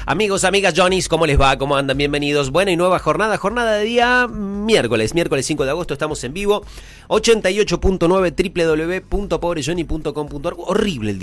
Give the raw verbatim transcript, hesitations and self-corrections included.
Amigos, amigas, Johnny's, ¿cómo les va? ¿Cómo andan? Bienvenidos. Buena y nueva jornada, jornada de día miércoles, miércoles cinco de agosto, estamos en vivo, ochenta y ocho punto nueve, doble u doble u doble u punto pobre johnny punto com punto ar. Horrible el día.